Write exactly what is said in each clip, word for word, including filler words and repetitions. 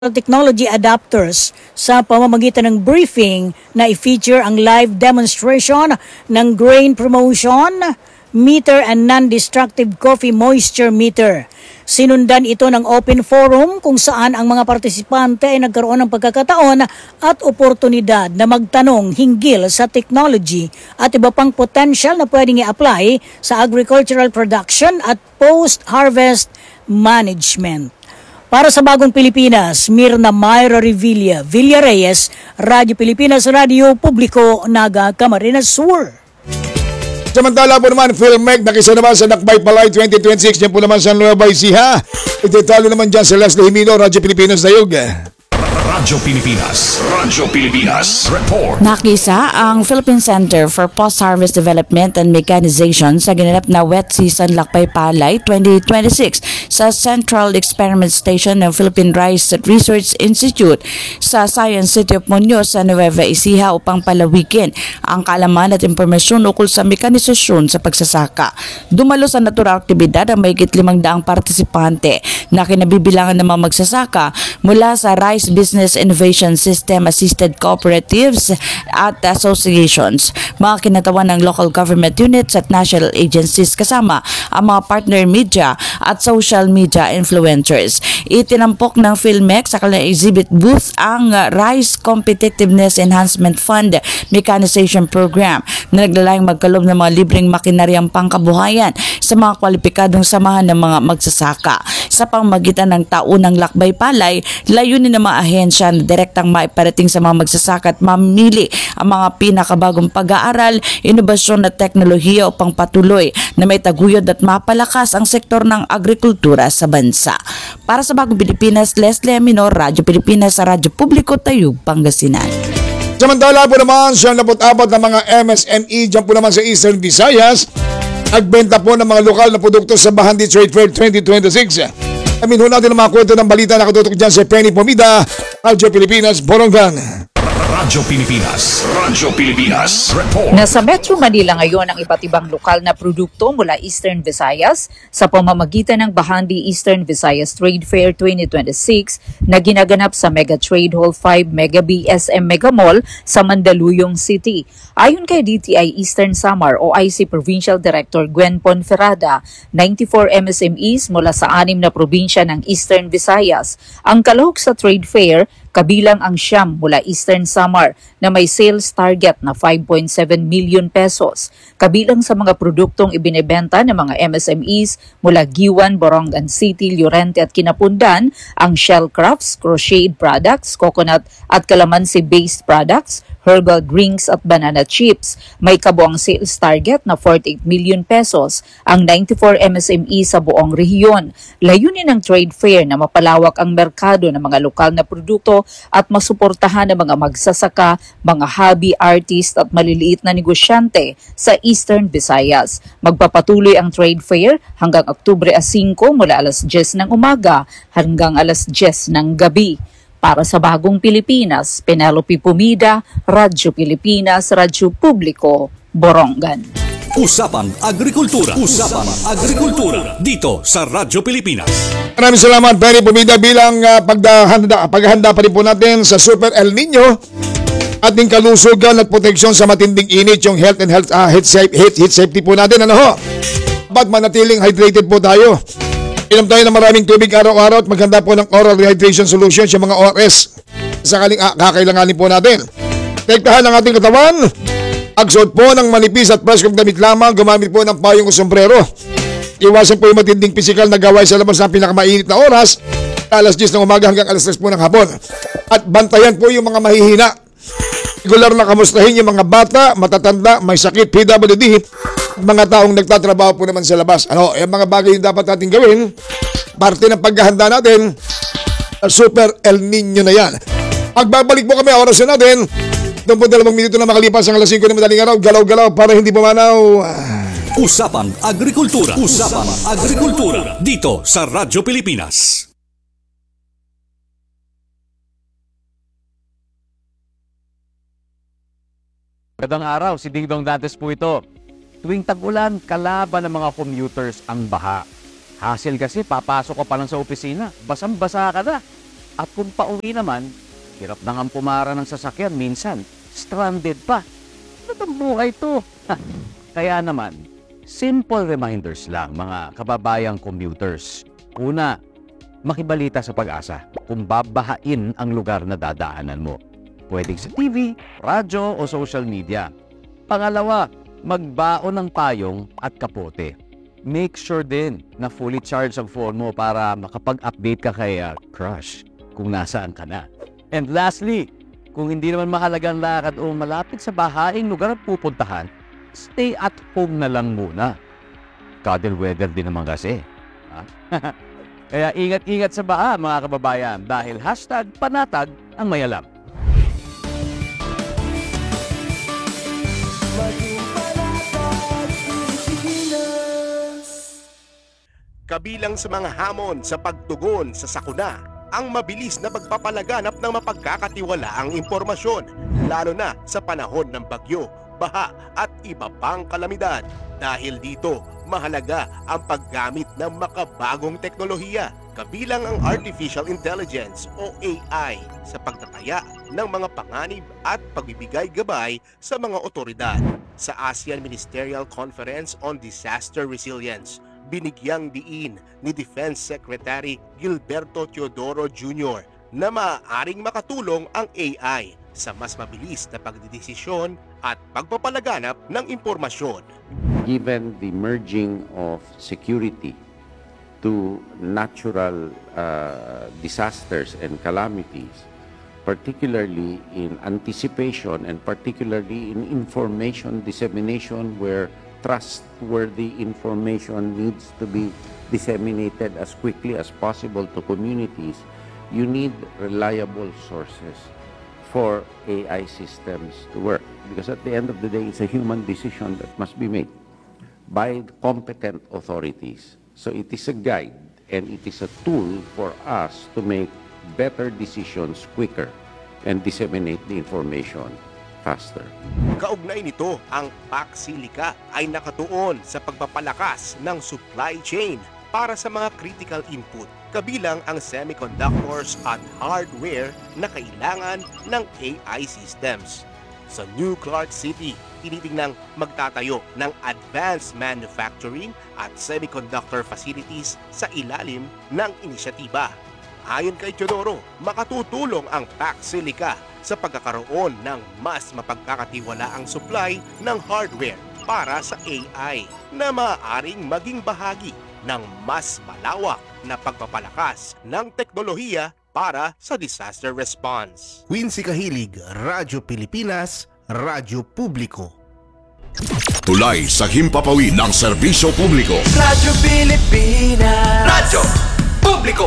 technology adapters sa pamamagitan ng briefing na i-feature ang live demonstration ng grain promotion meter and non-destructive coffee moisture meter. Sinundan ito ng open forum kung saan ang mga partisipante ay nagkaroon ng pagkakataon at oportunidad na magtanong hinggil sa technology at iba pang potential na pwedeng i-apply sa agricultural production at post-harvest management. Para sa Bagong Pilipinas, Mirna Mayra Revilla, Villarreyes, Radyo Pilipinas, Radyo Publiko, Naga, Camarines Sur. Samantala po naman, Philmec, nakisa naman sa Dakbay Palay twenty twenty-six, yan po naman sa Nueva Ecija. Itetalo naman dyan sa Leslie Himino, Radyo Pilipinas, Dayog. Radyo Pilipinas, Radyo Pilipinas, Report. Nakisa ang Philippine Center for Post-Harvest Development and Mechanization sa ginanap na Wet Season Lakbay Palay twenty twenty-six sa Central Experiment Station ng Philippine Rice Research Institute sa Science City of Muñoz sa Nueva Ecija upang palawikin ang kaalaman at impormasyon ukol sa mekanisasyon sa pagsasaka. Dumalo sa naturang aktibidad ang mahigit limang daang partisipante na kinabibilangan ng mga magsasaka mula sa Rice Business Innovation System Assisted Cooperatives at Associations, mga kinatawan ng local government units at national agencies kasama ang mga partner media at social media influencers. Itinampok ng Philmec sa kanilang exhibit booth ang Rice Competitiveness Enhancement Fund Mechanization Program na naglalayong magkaloob ng mga libreng makinaryang pangkabuhayan sa mga kwalipikadong samahan ng mga magsasaka. Sa pamamagitan ng taunang lakbay palay, layunin ng mga ahensya na direktang maiparating sa mga magsasaka at mamili ang mga pinakabagong pag-aaral, inobasyon at teknolohiya upang patuloy na may taguyod at mapalakas ang sektor ng agrikultura sa bansa. Para sa Bagong Pilipinas, Leslie Minor, Radyo Pilipinas sa Radyo Publiko, Tayug, Pangasinan. Samantala po naman, siyam na apat na mga M S M E dyan po naman sa Eastern Visayas nagbenta po ng mga lokal na produkto sa Bahandi Trade Fair twenty twenty-six. Amin ho natin ang mga kwento ng balita na katutok dyan sa Penny Pomida, Radyo Pilipinas, Borongan. Radyo Pilipinas, Radyo Pilipinas, Report. Nasa Metro Manila ngayon ang iba't ibang lokal na produkto mula Eastern Visayas sa pamamagitan ng Bahandi Eastern Visayas Trade Fair twenty twenty-six na ginaganap sa Mega Trade Hall five Mega B S M Mega Mall sa Mandaluyong City. Ayon kay D T I Eastern Samar o I C Provincial Director Gwen Ponferrada, ninety-four M S M Es mula sa anim na probinsya ng Eastern Visayas ang kalahok sa trade fair, kabilang ang siyam mula Eastern Samar na may sales target na five point seven million pesos. Kabilang sa mga produktong ibinebenta ng mga M S M Es mula Giwan, Borongan City, Llorente at Kinapundan ang shell crafts, crocheted products, coconut at calamansi-based products, herbal drinks at banana chips. May kabuang sales target na forty-eight million pesos ang ninety-four M S M E sa buong rehiyon. Layunin ng trade fair na mapalawak ang merkado ng mga lokal na produkto at masuportahan ng mga magsasaka, mga hobby artist at maliliit na negosyante sa Eastern Visayas. Magpapatuloy ang trade fair hanggang Oktubre five mula alas diyes ng umaga hanggang alas diyes ng gabi. Para sa Bagong Pilipinas, Penelope Pumida, Radyo Pilipinas, Radyo Publiko, Borongan. Usapang Agrikultura. Usapang Agrikultura dito sa Radyo Pilipinas. Maraming salamat, Penny Pomida, bilang uh, paghahanda, paghahanda pa rin po natin sa Super El Nino. Ating kalusugan at proteksyon sa matinding init, yung health and health uh, heat, safe, heat, heat safety po natin. Ano ho? Dapat manatiling hydrated po tayo. Inom tayo ng maraming tubig araw-araw at maganda po ng oral rehydration solutions, yung mga O R S. Sakaling uh, kakailanganin po natin. Tektahan ang ating katawan. Agsuot po ng manipis at preskong damit lamang. Gumamit po ng payong o sombrero. Iwasan po yung matinding pisikal na gawain sa labas ng pinakamainit na oras. Alas diyes ng umaga hanggang alas tres po ng hapon. At bantayan po yung mga mahihina. Regular na kamustahin yung mga bata, matatanda, may sakit, P W D, mga taong nagtatrabaho po naman sa labas. Ano, yung mga bagay yung dapat natin gawin, parte ng paghahanda natin, Super El Nino na yan. Pagbabalik po kami, oras na natin. Doon po dalawang minuto na makalipas ang alas singko ng madaling araw. Galaw-galaw para hindi pumanaw. Usapang Agrikultura. Usapang Agrikultura dito sa Radyo Pilipinas. Magandang araw, si Dingdong Dantes po ito. Tuwing tag-ulan, kalaban ng mga commuters ang baha. Hassle kasi, papasok ka pa lang sa opisina, basang-basa ka na. At kung pauwi naman, hirap na nga pumara ng sasakyan, minsan stranded pa. Ano itong buhay to? Kaya naman, simple reminders lang mga kababayang commuters. Una, makibalita sa Pag-asa kung babahain ang lugar na dadaanan mo. Pwedeng sa T V, radyo o social media. Pangalawa, magbaon ng payong at kapote. Make sure din na fully charged ang phone mo para makapag-update ka kay uh, crush kung nasaan ka na. And lastly, kung hindi naman mahalagang lakad o malapit sa bahaing lugar ang pupuntahan, stay at home na lang muna. Cuddle weather din naman kasi. Ha? Kaya ingat-ingat sa baha mga kababayan dahil hashtag panatag ang may alam. Kabilang sa mga hamon sa pagtugon sa sakuna, ang mabilis na pagpapalaganap ng mapagkakatiwalaang impormasyon, lalo na sa panahon ng bagyo, baha at iba pang kalamidad. Dahil dito, mahalaga ang paggamit ng makabagong teknolohiya, kabilang ang Artificial Intelligence o A I sa pagtataya ng mga panganib at pagbibigay gabay sa mga otoridad. Sa ASEAN Ministerial Conference on Disaster Resilience, binigyang diin ni Defense Secretary Gilberto Teodoro Junior na maaaring makatulong ang A I sa mas mabilis na pagdidesisyon at pagpapalaganap ng impormasyon. Given the merging of security to natural uh, disasters and calamities, particularly in anticipation and particularly in information dissemination where trustworthy information needs to be disseminated as quickly as possible to communities, you need reliable sources for A I systems to work. Because at the end of the day, it's a human decision that must be made by competent authorities. So it is a guide and it is a tool for us to make better decisions quicker and disseminate the information faster. Kaugnay nito, ang Paxilica ay nakatuon sa pagpapalakas ng supply chain para sa mga critical input, kabilang ang semiconductors at hardware na kailangan ng A I systems. Sa New Clark City, tinitingnang magtatayo ng advanced manufacturing at semiconductor facilities sa ilalim ng inisyatiba. Ayon kay Teodoro, makatutulong ang Paxilica sa pagkakaroon ng mas mapagkakatiwalaang supply ng hardware para sa A I na maaaring maging bahagi ng mas malawak na pagpapalakas ng teknolohiya para sa disaster response. Quincy Kahilig, Radyo Pilipinas, Radyo Publiko. Tulay sa himpapawid ng serbisyo publiko. Radyo Pilipinas. Radyo Publiko.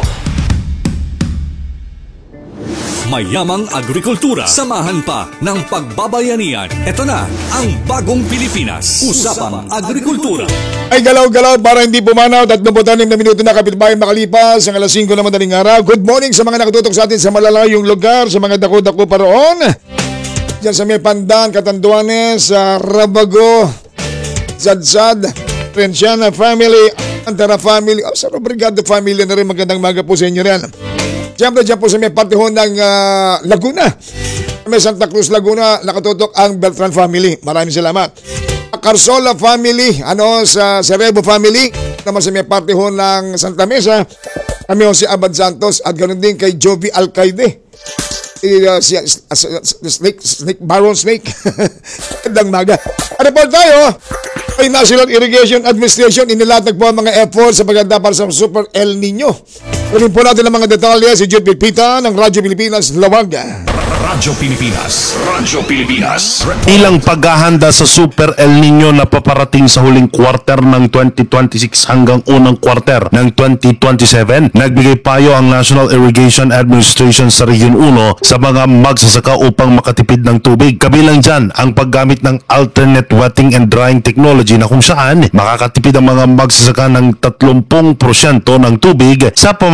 Mayamang agrikultura. Samahan pa ng pagbabayanihan. Ito na ang Bagong Pilipinas. Usapang Agrikultura. Ay galaw-galaw para hindi pumanaw. Tatlumputanim na minuto na kapitbahay makalipas ang alas singko na madaling araw. Good morning sa mga nakatutok sa atin sa malalayong lugar, sa mga dako-dako pa roon. Diyan sa may Pandan, Catanduanes, sa Rabago, Zadsad, Trenciana family, Antara family, oh, sa Brigado family na rin. Magandang maga po sa inyo rin. Siyempre dyan po sa may parte ho ng uh, Laguna. May Santa Cruz, Laguna, nakatutok ang Beltran family. Maraming salamat. Carsola family, ano sa Cerebro family, naman sa may parte ho ng Santa Mesa. Kami ho si Abad Santos at ganoon din kay Jovi Alcaide. Uh, si, uh, snake, snake, Baron Snake. Magandang maga. Ano po tayo? Ay National Irrigation Administration inilatag po ang mga efforts sa paghanda para sa Super El Nino. Kunin po natin ang mga detalye si Jude Pipita ng Radyo Pilipinas, Lawaga. Radyo Pilipinas. Radyo Pilipinas. Ilang paghahanda sa Super El Nino na paparating sa huling quarter ng twenty twenty-six hanggang unang quarter ng twenty twenty-seven, nagbigay payo ang National Irrigation Administration sa Region one sa mga magsasaka upang makatipid ng tubig. Kabilang dyan ang paggamit ng alternate wetting and drying technology na kung saan makakatipid ang mga magsasaka ng thirty percent ng tubig sa pamamagitan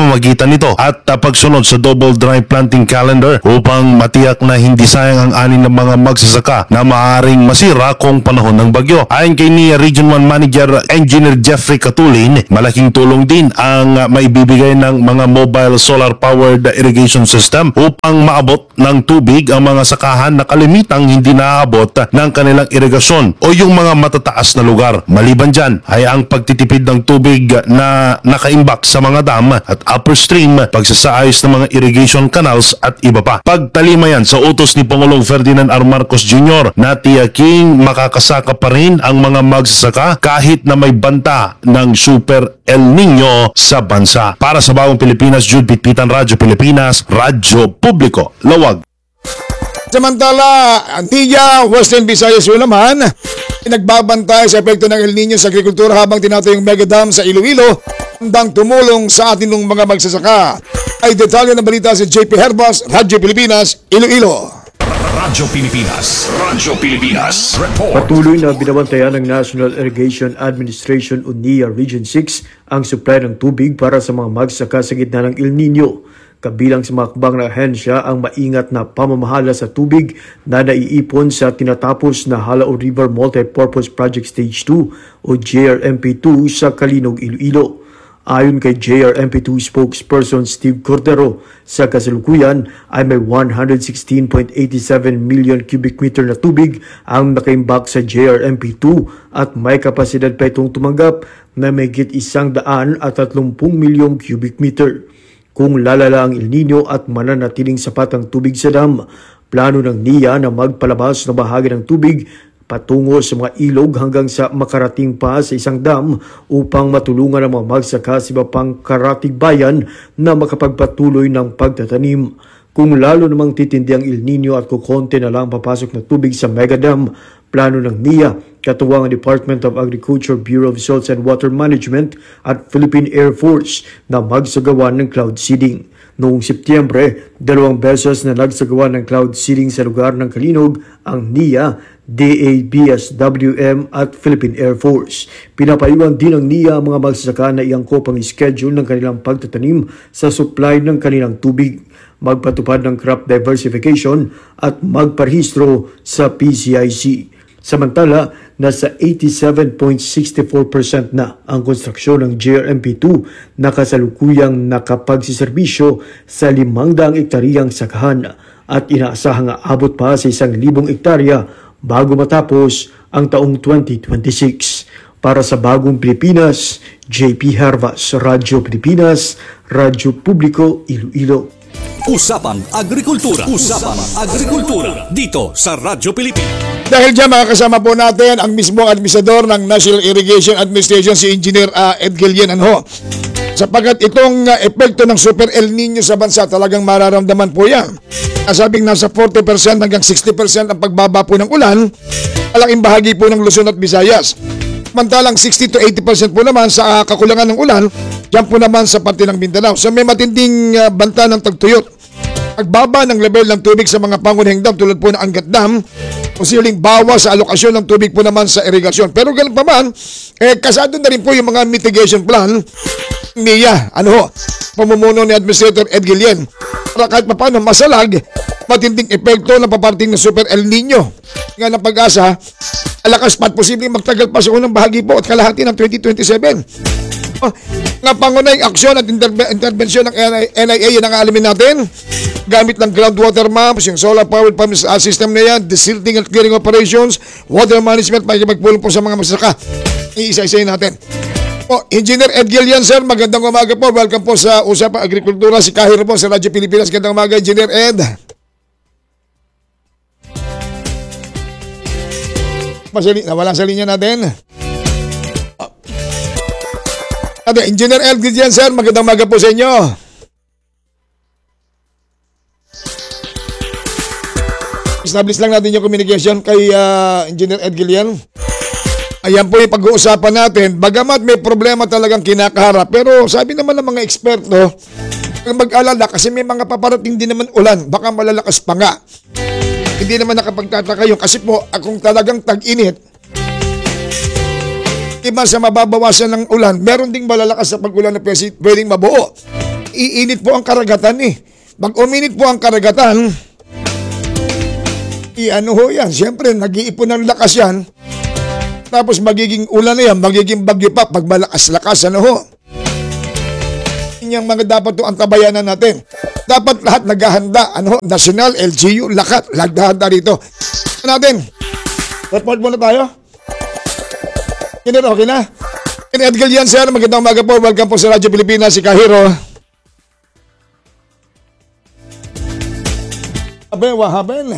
pamamagitan nito at uh, pagsunod sa double dry planting calendar upang matiyak na hindi sayang ang ani ng mga magsasaka na maaaring masira kung panahon ng bagyo. Ayon kay N I A Region one Manager Engineer Jeffrey Catulin, malaking tulong din ang uh, maibibigay ng mga mobile solar powered irrigation system upang maabot ng tubig ang mga sakahan na kalimitang hindi naaabot ng kanilang irigasyon o yung mga matataas na lugar. Maliban dyan ay ang pagtitipid ng tubig na nakaimbak sa mga dam at upper stream, pagsasaayos ng mga irrigation canals at iba pa. Pagtalima yan sa utos ni Pangulong Ferdinand R. Marcos Junior na tiyaking makakasaka pa rin ang mga magsasaka kahit na may banta ng Super El Nino sa bansa. Para sa Bagong Pilipinas, Jude Pitpitan, Radyo Pilipinas, Radyo Publiko, Lawag. Samantala, Antigua, Western Visayas yun naman, nagbabantay sa epekto ng El Nino sa agrikultura habang tinatayong mega dam sa Iloilo, handang tumulong sa atin ng mga magsasaka. Ay detalye ng balita si J P Herbas, Radyo Pilipinas, Iloilo. Radyo Pilipinas, Radyo Pilipinas, report. Patuloy na binabantayan ng National Irrigation Administration o N I A Region six ang supply ng tubig para sa mga magsasaka sa gitna ng El Nino. Kabilang sa mga hakbang ng ahensya ang maingat na pamamahala sa tubig na naiipon sa tinatapos na Halao River Multipurpose Project Stage two o J R M P two sa Kalinog, Iloilo. Ayon kay J R M P two spokesperson Steve Cordero, sa kasalukuyan ay may one hundred sixteen point eight seven million cubic meter na tubig ang nakaimbak sa J R M P two at may kapasidad pa itong tumanggap na may git isang daan at tatlumpung milyong cubic meter. Kung lalala ang El Nino at mananatiling sapat ang tubig sa dam, plano ng N I A na magpalabas na bahagi ng tubig patungo sa mga ilog hanggang sa makarating pa sa isang dam upang matulungan ang mga magsaka sa iba pang karatig bayan na makapagpatuloy ng pagtatanim. Kung lalo namang titindi ang El Nino at kukonte na lang papasok na tubig sa mega dam, plano ng N I A, katuwang ang Department of Agriculture, Bureau of Salts and Water Management at Philippine Air Force na magsagawa ng cloud seeding. Noong Setyembre, dalawang beses na nagsagawa ng cloud seeding sa lugar ng Kalinog ang N I A, D A B S W M at Philippine Air Force. Pinapayuhan din ng N I A ang mga magsasaka na iangkop ang schedule ng kanilang pagtatanim sa supply ng kanilang tubig, magpatupad ng crop diversification at magparehistro sa P C I C. Samantala, nasa eighty-seven point six four percent na ang konstruksyon ng J R M P two na kasalukuyang nakapagsiservisyo sa limang daang ektaryang sakahan at inaasahang aabot pa sa isang libong ektarya bago matapos ang taong twenty twenty-six. Para sa Bagong Pilipinas, J P Hervas, Radyo Pilipinas, Radyo Publiko, Iloilo. Usapang Agrikultura. Usapang Agrikultura dito sa Radyo Pilipinas. Dahil dyan makakasama po natin ang mismong administrador ng National Irrigation Administration, si Engineer uh, Ed Gillian Anho. Sapagkat itong uh, epekto ng Super El Nino sa bansa talagang mararamdaman po yan. Nasabing nasa forty percent hanggang sixty percent ang pagbaba po ng ulan, malaking bahagi po ng Luzon at Visayas. Mantalang sixty to eighty percent po naman sa uh, kakulangan ng ulan, dyan po naman sa parte ng Mindanao. So may matinding uh, banta ng tagtuyot. Pagbaba ng level ng tubig sa mga pangunahing dam tulad po ng Angat Dam, posibleng bawas sa alokasyon ng tubig po naman sa irigasyon. Pero ganun pa man, eh, kasado na rin po yung mga mitigation plan N I A, ano ho, pamumuno ni Administrator Ed Gillian. Para kahit pa paano masalag, matinding epekto ng paparting ng Super El Nino. Nga ng pag-asa, alakas pa at posibleng magtagal pa sa unang bahagi po at kalahati ng twenty twenty-seven. Oh, nga pangunahing aksyon at interbe- intervensyon ng N I A, yan ang alamin natin. Gamit ng groundwater maps, yung solar powered pump system na yan, desilting and clearing operations, water management, makikipagpulong po sa mga masaka. Iisa-isayin natin. Po, Engineer Ed Gillian, sir, magandang umaga po. Welcome po sa Usapang Agrikultura. Si Kahir po sa Radyo Pilipinas. Magandang umaga, Engineer Ed. Pasali, nawala sa linya natin. Oh. Engineer Ed Gillian, sir, magandang umaga po sa inyo. Establish lang natin yung communication kay uh, Engineer Ed Gillian. Ayan po yung pag-uusapan natin. Bagamat may problema talagang kinakaharap, pero sabi naman ng mga eksperto, mag-alala kasi may mga paparating din naman ulan, baka malalakas pa nga. Hindi naman nakapagtataka yun kasi po, kung talagang tag-init, iba sa mababawasan ng ulan, meron ding malalakas sa pag-ulan na pwedeng mabuo. iinit po ang karagatan eh. Pag uminit po ang karagatan, i-ano ho yan, siyempre nag-iipon ng lakas yan. Tapos magiging ulan na yan, magiging bagyo pa pag malakas-lakas, ano ho. Yung mga dapat to ang tabayanan natin. Dapat lahat naghahanda, ano ho, National, L G U, lahat, naghahanda rito. Ano natin? Report muna tayo. Kinir, okay na? Kinir Edgar yan, sir. Magandang umaga po. Welcome po sa Radyo Pilipinas, si Kahiro. Abe, wahaben.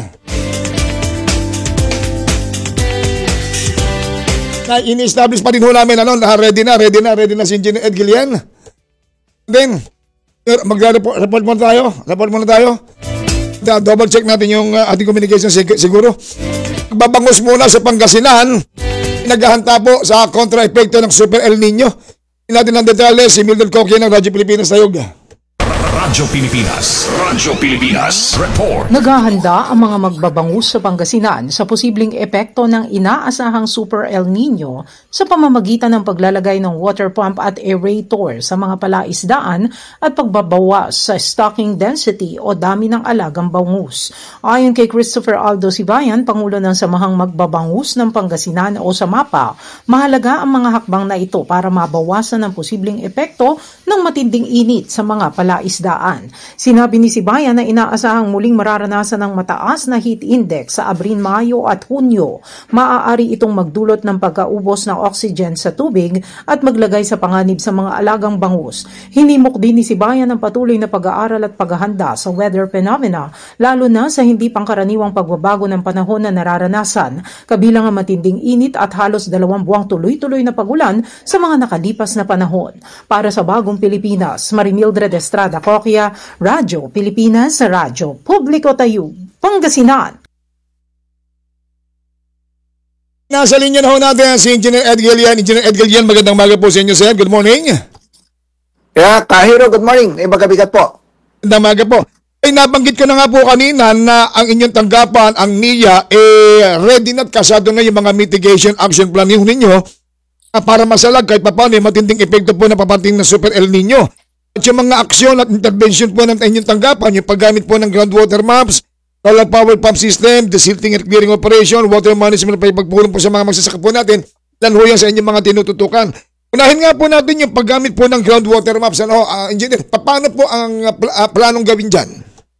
Na ini-establish pa din ho namin, ano, na ready na, ready na, ready na si Engineer Ed Gillian. Then, mag-report report muna tayo. Report muna tayo. Da, double check natin yung uh, ating communication sig- siguro. Babangos muna sa Pangasinan. Naghahanta po sa kontra-epekto ng Super El Nino. Hindi natin ang detalye, si Mildred Coquia ng Radyo Pilipinas Tayog. Radyo Pilipinas. Radyo Pilipinas. Report. Naghahanda ang mga magbabangus sa Pangasinan sa posibleng epekto ng inaasahang Super El Nino sa pamamagitan ng paglalagay ng water pump at aerator sa mga palaisdaan at pagbabawas sa stocking density o dami ng alagang bangus. Ayon kay Christopher Aldo Sibayan, Pangulo ng Samahang Magbabangus ng Pangasinan o SAMAPA, mahalaga ang mga hakbang na ito para mabawasan ang posibleng epekto ng matinding init sa mga palaisdaan. Sinabi ni Sibayan na inaasahang muling mararanasan ng mataas na heat index sa Abril, Mayo at Hunyo. Maaari itong magdulot ng pagkaubos ng oxygen sa tubig at maglagay sa panganib sa mga alagang bangus. Hinimok din ni Sibayan ang patuloy na pag-aaral at paghahanda sa weather phenomena, lalo na sa hindi pangkaraniwang pagbabago ng panahon na nararanasan, kabilang ang matinding init at halos dalawang buwang tuloy-tuloy na pagulan sa mga nakalipas na panahon. Para sa Bagong Pilipinas, Marimildred Estrada Coquia, Radyo Pilipinas sa Radyo Publiko Tayug, Pangasinan. Nasa linya na ho natin si Engineer Ed Gillian. Engineer Ed Gillian, magandang umaga po sa inyo, sir. Good morning. Yeah, Kahiro, good morning. Eh, magabigat po. Magandang umaga po. Ay, nabanggit ko na nga po kanina na ang inyong tanggapan, ang N I A, eh, ready na at kasado na yung mga mitigation action plan ninyo para masalag kahit paano yung matinding epekto po na papating ng Super El Nino. At yung mga aksyon at intervention po ng inyong tanggapan, yung paggamit po ng groundwater maps, solar power pump system, desilting and clearing operation, water management pa ipagpulong po sa mga magsasaka po natin, lan ho yan sa inyong mga tinututukan. Unahin nga po natin yung paggamit po ng groundwater maps. Ano, uh, engineer, paano po ang uh, pl- uh, planong gawin dyan?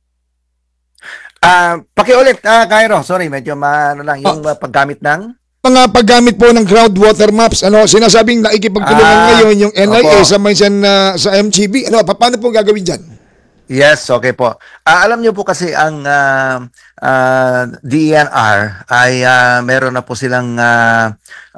Ah, uh, pakiulit, uh, Cairo. Sorry, medyo ma- ano lang yung uh, paggamit ng mga paggamit po ng groundwater maps. Ano, sinasabing nakikipagtulungan ah, ngayon yung N I A opo. sa minsan uh, sa M G B. Ano, paano po gagawin diyan? Yes, okay po. Uh, alam niyo po kasi ang uh, uh, D E N R ay uh, meron na po silang uh,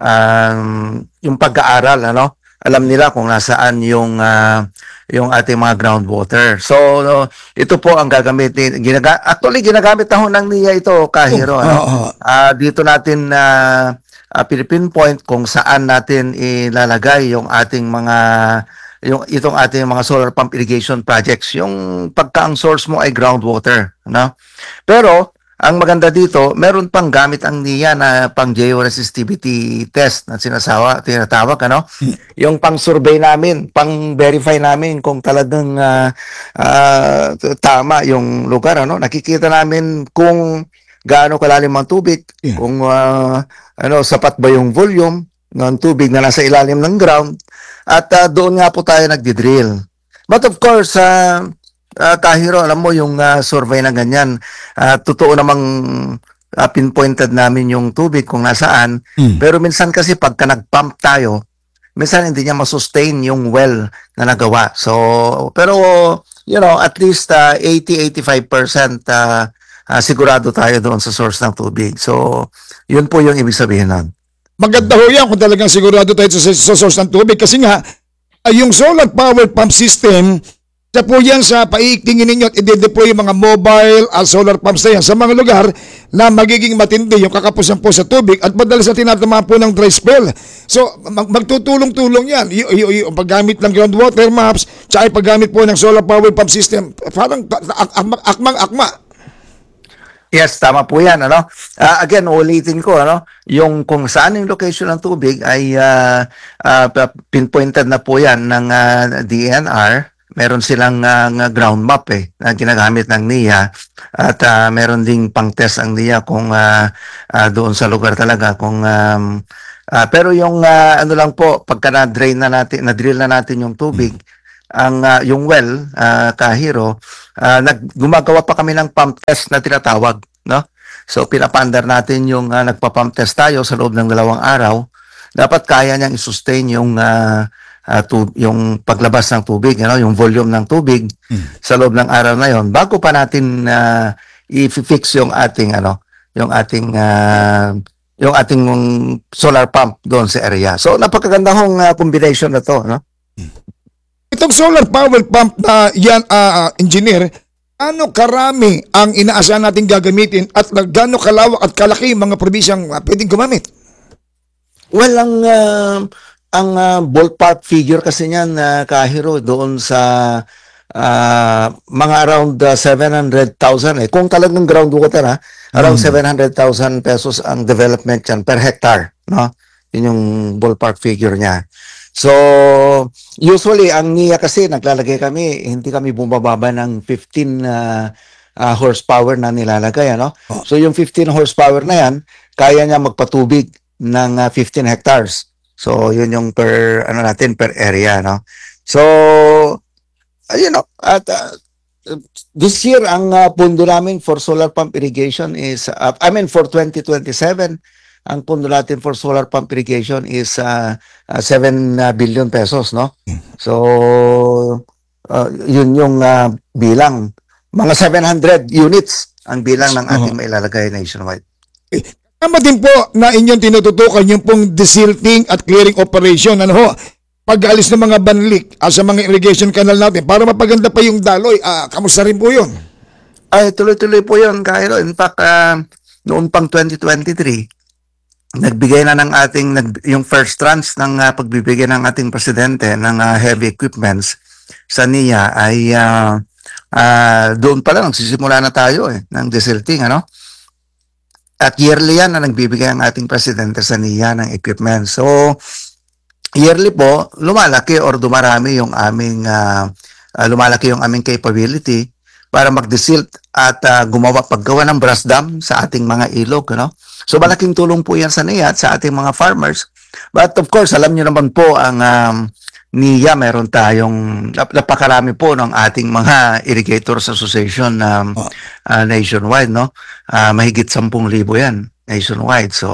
um, yung pag-aaral, ano? Alam nila kung nasaan yung uh, yung ating mga groundwater. So, no, ito po ang gagamitin. Ginaga Actually, ginagamit na ho ng N I A ito, Kahiro. Oh, ano? oh, oh. Uh, dito natin uh, uh, pinpoint kung saan natin ilalagay yung ating mga yung itong ating mga solar pump irrigation projects. Yung pagka ang source mo ay groundwater, no? Pero ang maganda dito, meron pang gamit ang N I A na pang georesistivity test na sinasawa, tinatawag, ano? Yung pang-survey namin, pang-verify namin kung talagang uh, uh, tama yung lugar, ano? Nakikita namin kung gaano kalalim ang tubig, yeah. kung uh, ano, sapat ba yung volume ng tubig na nasa ilalim ng ground, at uh, doon nga po tayo nagdi-drill. But of course, uh, Uh, Kahiro, alam mo yung uh, survey na ganyan, uh, totoo namang uh, pinpointed namin yung tubig kung nasaan, mm. pero minsan kasi pagka nag-pump tayo, minsan hindi niya masustain yung well na nagawa. So, pero, you know, at least uh, eighty to eighty-five percent uh, uh, sigurado tayo doon sa source ng tubig. So, yun po yung ibig sabihin nun. Maganda ho yan kung talagang sigurado tayo sa, sa source ng tubig kasi nga, uh, yung solar power pump system, sa po yan sa paiiktingin ninyo at i-deploy yung mga mobile uh, solar pumps na yan sa mga lugar na magiging matindi yung kakapusan po sa tubig at madalas na tinatamaan po ng dry spell. So, mag- magtutulong-tulong yan. Y- y- y- yung paggamit ng groundwater maps, tsaka yung paggamit po ng solar power pump system, parang akmang-akma. Yes, tama po yan, ano? Uh, again, ulitin ko, ano? Yung kung saan yung location ng tubig ay uh, uh, pinpointed na po yan ng uh, D E N R. meron silang ah, nga ground map eh na ginagamit ng N I A at ah, meron ding pang-test ang N I A kung ah, ah, doon sa lugar talaga kung um, ah, pero yung ah, ano lang po pagka na-drain na natin, na-drill na natin yung tubig, ang ah, yung well, ah, Kahiro, ah, nag gumagawa pa kami ng pump test na tinatawag, no? So pinapandar natin yung ah, nagpa-pump test tayo sa loob ng dalawang araw. Dapat kaya niyang i-sustain yung ah, ah, tu- yung paglabas ng tubig, you know, yung volume ng tubig sa loob ng araw na yon bago pa natin ah, i-fix yung ating ano, yung ating ah, yung ating solar pump doon sa area. So napakagandang uh, combination na to, no? Itong solar power pump na yan, ah, ah, engineer, ano karami ang inaasahan natin gagamitin at gaano kalawak at kalaki yung mga probinsyang ah, pwedeng gumamit? Well, ang ah, ang ah, ballpark figure kasi niyan na Kahiro doon sa ah, mga around uh, seven hundred thousand eh. Kung talagang groundwater ha, around seven hundred thousand pesos ang development yan per hectare, no? Yun yung ballpark figure niya. So, usually ang N I A kasi naglalagay kami, hindi kami bumababa ng fifteen uh, uh, horsepower na nilalagay, ano? So yung fifteen horsepower na yan, kaya niya magpatubig ng uh, fifteen hectares. So yun yung per ano natin per area, no? So uh, you know, at uh, this year ang uh, pundo namin for solar pump irrigation is uh, I mean for twenty twenty-seven ang pundo natin for solar pump irrigation is uh, uh, seven billion pesos, no? So uh, yun yung uh, bilang mga seven hundred units ang bilang ng ating mailalagay nationwide. Tama din po na inyong tinututukan yung pong desilting at clearing operation. Ano ho? Pag-alis ng mga banlik ah, sa mga irrigation canal natin para mapaganda pa yung daloy. Ah, kamusta rin po yun? Ay, tuloy-tuloy po yun, Cairo. In fact, uh, noon pang twenty twenty-three, nagbigay na ng ating, nag, yung first tranche ng uh, pagbibigay ng ating presidente ng uh, heavy equipments sa N I A ay uh, uh, doon pa lang, nagsisimula na tayo eh, ng desilting, ano? At yearly yan na nagbibigay ang ating presidente sa N I A ng equipment. So, yearly po, lumalaki or dumarami yung aming, uh, uh, lumalaki yung aming capability para mag-desilt at uh, gumawa, paggawa ng brush dam sa ating mga ilog. No? So, malaking tulong po yan sa N I A at sa ating mga farmers. But of course, alam nyo naman po, ang um, N I A, meron tayong, napakarami po ng ating mga Irrigators Association um, uh, nationwide, no? Uh, mahigit sampung libo yan nationwide. So,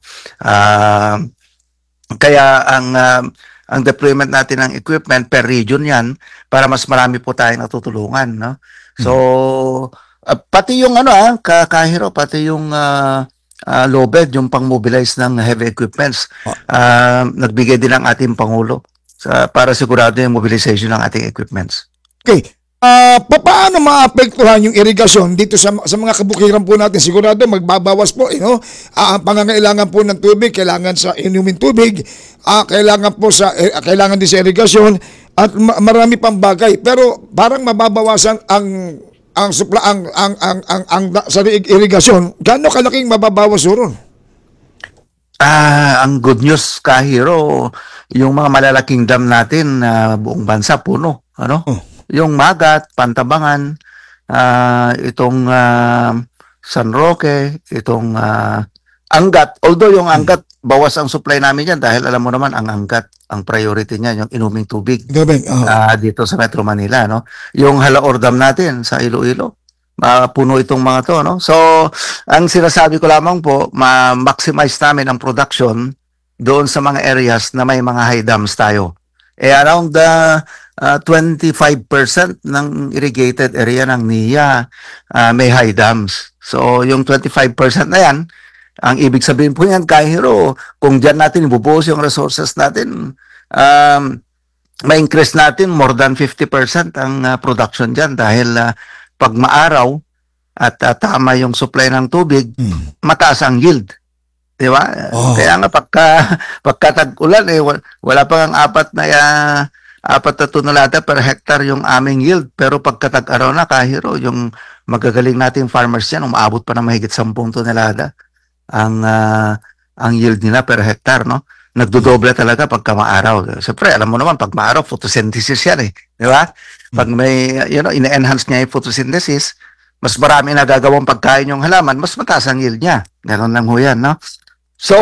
uh, kaya ang uh, ang deployment natin ng equipment per region yan para mas marami po tayong natutulungan, no? So, uh, pati yung ano ah, Kahiro, pati yung uh, uh, lobed, yung pang-mobilize ng heavy equipments, uh, nagbigay din ang ating Pangulo sa, para sigurado yung mobilization ng ating equipments. Okay. Ah, pa- paano maapektuhan yung irigasyon dito sa sa mga kabukiran po natin? Sigurado magbabawas po, eh, no? Ah, ang pangangailangan po ng tubig, kailangan sa inumin tubig, ah, kailangan po sa eh, kailangan din sa irigasyon at ma- marami pang bagay. Pero parang mababawasan ang ang supla ang ang ang ang, ang, ang sa irigasyon. Gaano kalaking mababawas ron? Ah, ang good news, Kahiro, yung mga malalaking dam natin na uh, buong bansa puno, ano? Oh. Yung Magat, Pantabangan, uh, itong uh, San Roque, itong uh, Angat. Although yung Angat, bawas ang supply namin yan dahil alam mo naman ang Angat, ang priority niya, yung inuming tubig oh. uh, dito sa Metro Manila. No? Yung Halaor Dam natin sa Iloilo, uh, puno itong mga to. No? So, ang sinasabi ko lamang po, ma-maximize namin ang production doon sa mga areas na may mga high dams tayo. Eh, around the uh, twenty-five percent ng irrigated area ng N I A uh, may high dams. So, yung twenty-five percent na yan, ang ibig sabihin po yan, Kahiro, kung dyan natin ibubuhos yung resources natin, um, ma-increase natin more than fifty percent ang uh, production dyan dahil uh, pag maaraw at uh, tama yung supply ng tubig, hmm. mataas ang yield. Di ba? Oh. Kaya nga pagka, pagka tag-ulan, eh, wala pang ang apat na uh, apat na tonelada per hectare yung aming yield. Pero pagka tag-araw na, Kahiro, yung magagaling nating farmers yan, umaabot pa na mahigit sampung tonelada ang uh, ang yield nila per hectare, no? Nagdodoble talaga pagka maaraw. Siyempre, alam mo naman, pag maaraw, photosynthesis yan eh. Di ba? Pag may, you know, ine-enhance niya yung photosynthesis, mas marami nagagawang pagkain yung halaman, mas mataas ang yield niya. Ganon lang ho yan, no? So,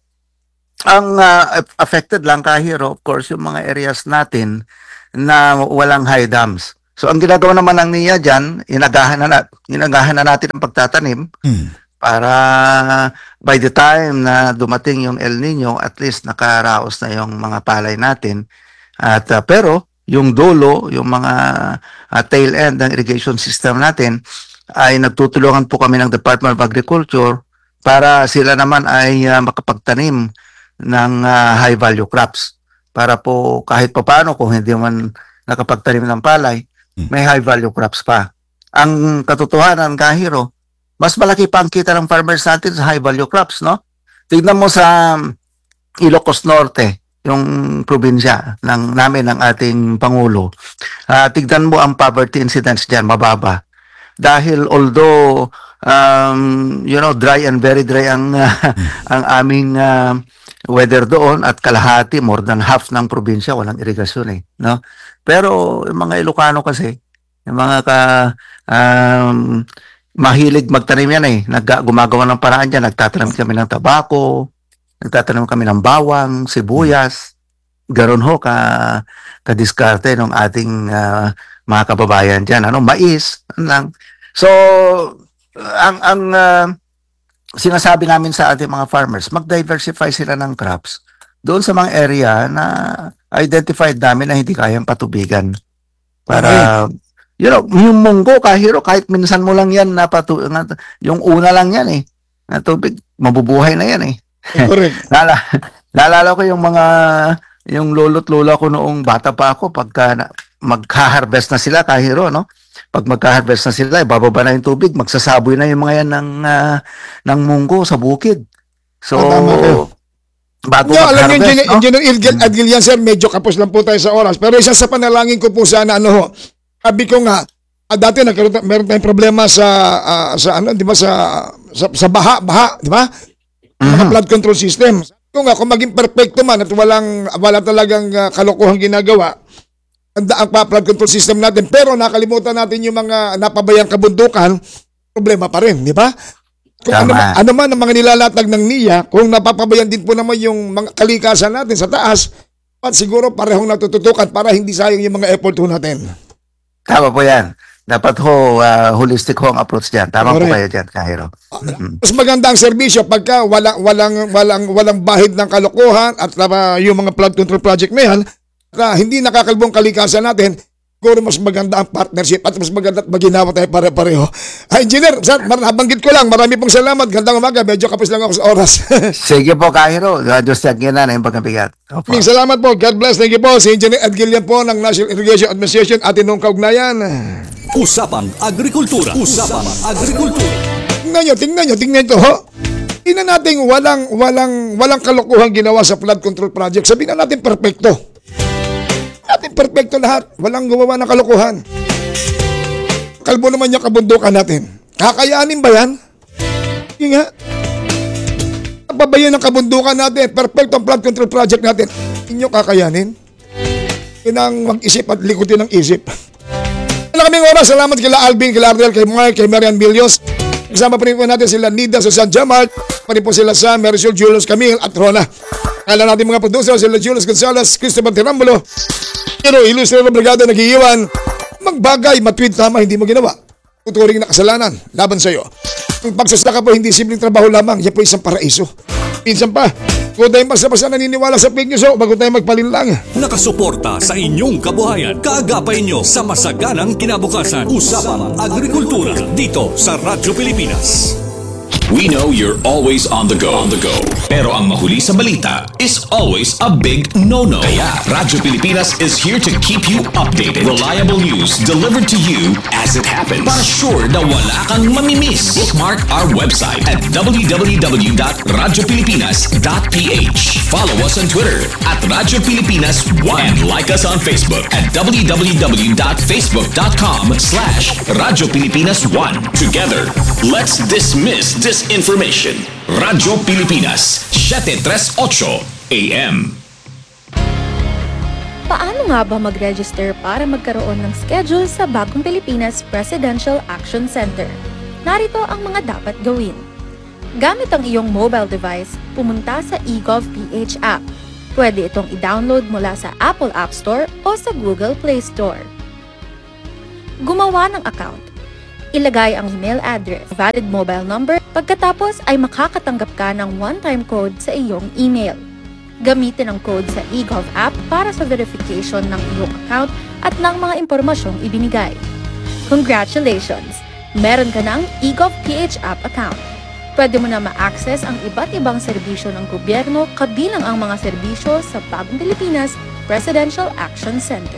ang uh, affected lang, Kahiro, of course, yung mga areas natin na walang high dams. So, ang ginagawa naman ng N I A dyan, inagahan na, na, inagahan na natin ang pagtatanim para by the time na dumating yung El Nino, at least nakaraos na yung mga palay natin. At uh, pero, yung dulo, yung mga uh, tail end ng irrigation system natin, ay nagtutulungan po kami ng Department of Agriculture para sila naman ay uh, makapagtanim ng uh, high value crops. Para po kahit pa paano kung hindi man nakapagtanim ng palay, may high value crops pa. Ang katotohanan, Kahiro, mas malaki pa ang kita ng farmers natin sa high value crops, no? Tignan mo sa Ilocos Norte, yung probinsya ng namin ng ating Pangulo. Uh, tignan mo ang poverty incidence diyan, mababa. Dahil although um, you know, dry and very dry ang uh, ang aming uh, weather doon at kalahati, more than half ng probinsya walang irigasyon eh, no? Pero yung mga Ilocano kasi, yung mga ka um, mahilig magtanim yan eh. Nag, gumagawa ng paraan dyan. Nagtatanim kami ng tabako, nagtatanim kami ng bawang, sibuyas. Garon ho ka, kadiskarte ng ating uh, mga kababayan dyan. Ano, mais. Ano lang. So, ang, ang uh, sinasabi namin sa ating mga farmers, mag-diversify sila ng crops doon sa mga area na identified namin na hindi kayang patubigan. Para... Okay. You know, yung munggo, Kahiro, kahit minsan mo lang yan, napatu yung una lang yan eh, na tubig, mabubuhay na yan eh. Correct. Lala, naalala ko yung mga, yung lolo't lola ko noong bata pa ako, pagka magka-harvest na sila, Kahiro, no? Pag magka-harvest na sila, bababa na yung tubig, magsasaboy na yung mga yan ng, uh, ng munggo sa bukid. So, oh, bago yeah, alam mag-harvest, niyo, no? Engineer Ilgel Adgilian, sir, medyo kapos lang po tayo sa oras. Pero isa sa panalangin ko po sana, ano ho, sabi ko nga, ah, dati nagkaroon meron tayong problema sa uh, sa ano, 'di ba sa, sa sa baha, baha, 'di ba? Mm-hmm. Flood control system. Sabi ko nga kung maging perfecto man at walang wala talagang uh, kalokohang ginagawa, ang, ang flood control system natin, pero nakalimutan natin yung mga napabayang kabundukan, problema pa rin, 'di ba? Kung ano, ano man ang mga nilalatag ng N I A, kung napapabayan din po naman yung mga kalikasan natin sa taas, at siguro parehong natututukan para hindi sayang yung mga effort ho natin. Tama po yan. Dapat ho, uh, holistic ho ang approach dyan. Tama Correct. Po kayo dyan, Kahiro. Mm-hmm. Mas maganda ang serbisyo pagka walang, walang, walang, walang bahid ng kalokohan at uh, yung mga flood control project na yan, uh, hindi nakakalbong kalikasan natin, siguro mas maganda ang partnership at mas maganda at maginawa tayo pare-pareho. Ah, Engineer, sir, nabanggit ko lang, marami pong salamat. Gandang umaga, medyo kapos lang ako sa oras. Sige po, Kahiro. Diyos tiyagin na na yung pagkabigat. Maraming salamat po. God bless. Thank you po. Si Engineer Adgilian po ng National Irrigation Administration atin nung kaugnayan. Usapang Agrikultura. Usapang Agrikultura. Tingnan nyo, tingnan nyo, tingnan nyo ho. Tingnan natin walang, walang, walang kalokohan ginawa sa flood control project. Sabihin na natin perfecto. Natin perfecto lahat. Walang gumawa ng kalokohan. Kalbo naman yung kabundukan natin. Kakayanin ba yan? Hindi nga. Napabayan ng kabundukan natin. Perfecto ang flood control project natin. Inyo kakayanin. Yun ang mag-isip at likutin ng isip. Wala kaming oras. Salamat kila Alvin, kila Ardel, kay Mark, kay Marian Villos. Kasama pa rin po natin sila Nida, Susan Jamal. Pa rin po sila sa Marisol, Julius, Camille at Rona. Kala natin mga producer sila Julius Gonzalez, Christopher Tirambulo. Pero ilustre ng brigada nag-iiwan, magbagay, matweet tama, hindi mo ginawa. Tuturing na kasalanan, laban sa'yo. Ang pagsasaka po, hindi simpleng trabaho lamang, yan po isang paraiso. Minsan pa, kung tayo basta-basta naniniwala sa fake news, bago tayo magpalinlang. Nakasuporta sa inyong kabuhayan, kaagapay nyo sa masaganang kinabukasan. Usapang Agrikultura, dito sa Radyo Pilipinas. We know you're always on the go. On the go. Pero ang mahuli sa balita is always a big no-no. Kaya Radyo Pilipinas is here to keep you updated. Reliable news delivered to you as it happens. Para sure na wala kang mamimiss. Bookmark our website at w w w dot radyo pilipinas dot p h. Follow us on Twitter at Radyo Pilipinas one. And like us on Facebook at w w w dot facebook dot com slash Radyo Pilipinas one. Together, let's dismiss this information. Radyo Pilipinas, seven thirty-eight A M. Paano nga ba mag-register para magkaroon ng schedule sa Bagong Pilipinas Presidential Action Center? Narito ang mga dapat gawin. Gamit ang iyong mobile device, pumunta sa eGovPH app. Pwede itong i-download mula sa Apple App Store o sa Google Play Store. Gumawa ng account. Ilagay ang email address, valid mobile number, pagkatapos ay makakatanggap ka ng one-time code sa iyong email. Gamitin ang code sa eGov app para sa verification ng iyong account at ng mga impormasyong ibinigay. Congratulations! Meron ka ng eGovPH app account. Pwede mo na ma-access ang iba't ibang serbisyo ng gobyerno kabilang ang mga serbisyo sa Bagong Pilipinas Presidential Action Center.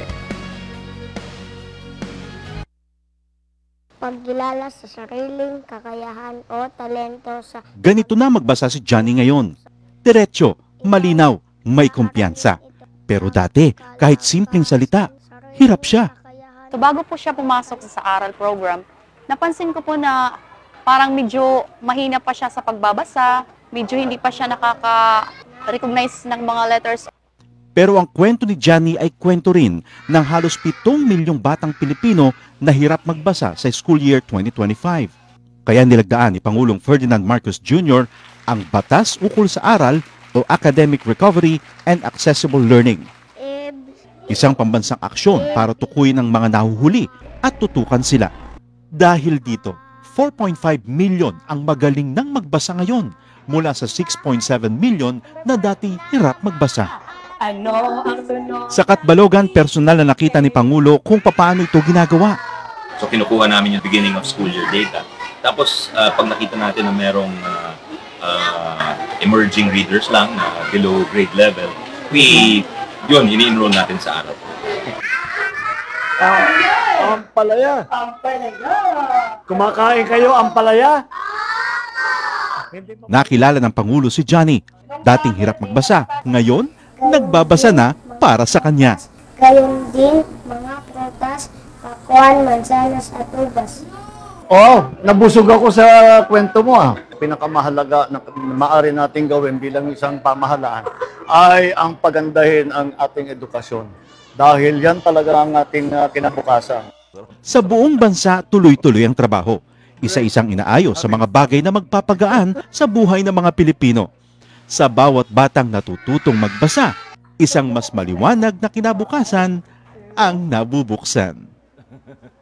Pagkilala sa sariling kakayahan o talento sa... Ganito na magbasa si Johnny ngayon. Diretso, malinaw, may kumpiyansa. Pero dati, kahit simpleng salita, hirap siya. So bago po siya pumasok sa aral program, napansin ko po na parang medyo mahina pa siya sa pagbabasa, medyo hindi pa siya nakaka-recognize ng mga letters. Pero ang kwento ni Johnny ay kwento rin ng halos pitong milyong batang Pilipino na hirap magbasa sa school year twenty twenty-five. Kaya nilagdaan ni Pangulong Ferdinand Marcos Junior ang Batas Ukol sa Aral o Academic Recovery and Accessible Learning. Isang pambansang aksyon para tukuyin ang mga nahuhuli at tutukan sila. Dahil dito, four point five million ang magaling nang magbasa ngayon mula sa six point seven million na dati hirap magbasa. Sa Katbalogan, personal na nakita ni Pangulo kung paano ito ginagawa. So kinukuha namin yung beginning of school year data. Tapos uh, pag nakita natin na merong uh, uh, emerging readers lang na below grade level, we, yun, ini-enroll natin sa araw. Ang palaya. Kumakain kayo ang palaya? Nakilala ng Pangulo si Johnny. Dating hirap magbasa, ngayon nagbabasa na para sa kanya. Gayon din mga prutas, pakuan, mansanas at ubas. Oh, nabusog ako sa kwento mo ah. Pinakamahalaga na maaari nating gawin bilang isang pamahalaan ay ang pagandahin ang ating edukasyon. Dahil yan talaga ang ating uh, kinabukasan. Sa buong bansa, tuloy-tuloy ang trabaho. Isa-isang inaayos sa mga bagay na magpapagaan sa buhay ng mga Pilipino. Sa bawat batang natututong magbasa, isang mas maliwanag na kinabukasan ang nabubuksan.